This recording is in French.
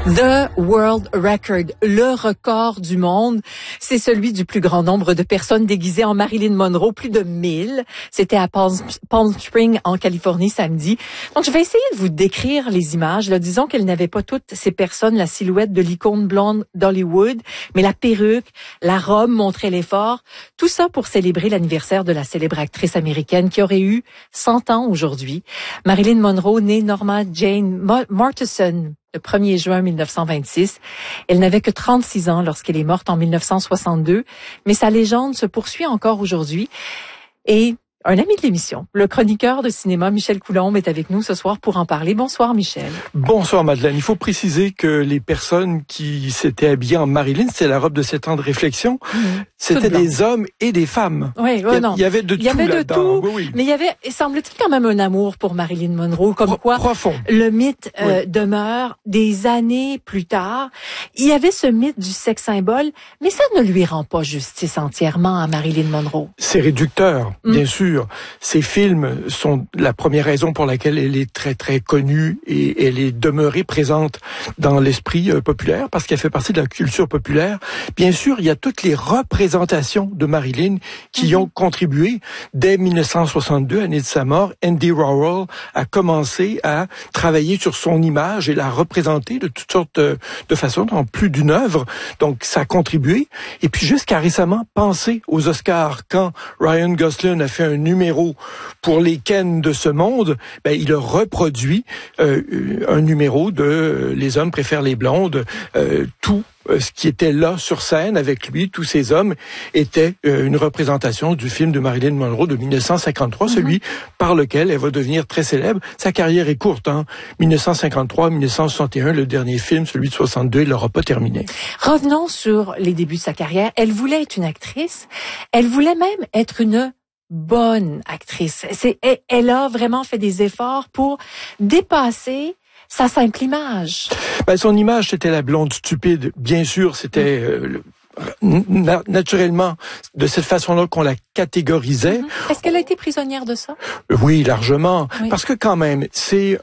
The World Record, le record du monde, c'est celui du plus grand nombre de personnes déguisées en Marilyn Monroe, plus de 1000. C'était à Palm Springs, en Californie, samedi. Donc, je vais essayer de vous décrire les images. Là, disons qu'elles n'avaient pas toutes ces personnes la silhouette de l'icône blonde d'Hollywood, mais la perruque, la robe montrait l'effort. Tout ça pour célébrer l'anniversaire de la célèbre actrice américaine qui aurait eu 100 ans aujourd'hui. Marilyn Monroe, née Norma Jane Mortensen, le 1er juin 1926. Elle n'avait que 36 ans lorsqu'elle est morte en 1962, mais sa légende se poursuit encore aujourd'hui. Et un ami de l'émission, le chroniqueur de cinéma Michel Coulombe est avec nous ce soir pour en parler. Bonsoir Michel. Bonsoir Madeleine. Il faut préciser que les personnes qui s'étaient habillées en Marilyn, c'était la robe de 7 ans de réflexion. C'était des hommes et des femmes. Oui, non. Il y avait de tout là-dedans. Oui. Mais il y avait, semble-t-il, quand même un amour pour Marilyn Monroe, comme quoi profond. Le mythe demeure des années plus tard. Il y avait ce mythe du sexe symbole, mais ça ne lui rend pas justice entièrement à Marilyn Monroe. C'est réducteur, bien sûr. Ces films sont la première raison pour laquelle elle est très, très connue et elle est demeurée présente dans l'esprit populaire parce qu'elle fait partie de la culture populaire. Bien sûr, il y a toutes les représentations de Marilyn qui ont contribué. Dès 1962, année de sa mort, Andy Warhol a commencé à travailler sur son image et la représenter de toutes sortes de façons, dans plus d'une œuvre. Donc, ça a contribué. Et puis, jusqu'à récemment, pensez aux Oscars. Quand Ryan Gosling a fait un numéro pour les Ken de ce monde, il a reproduit un numéro de Les hommes préfèrent les blondes. Tout ce qui était là sur scène avec lui, tous ces hommes, était une représentation du film de Marilyn Monroe de 1953, celui par lequel elle va devenir très célèbre. Sa carrière est courte, 1953-1961, le dernier film, celui de 62, il l'aura pas terminé. Revenons sur les débuts de sa carrière. Elle voulait être une actrice. Elle voulait même être une bonne actrice. Elle a vraiment fait des efforts pour dépasser sa simple image. Son image, c'était la blonde stupide. Bien sûr, c'était naturellement de cette façon-là qu'on la catégorisait. Est-ce qu'elle a été prisonnière de ça? Oui, largement. Oui. Parce que quand même, c'est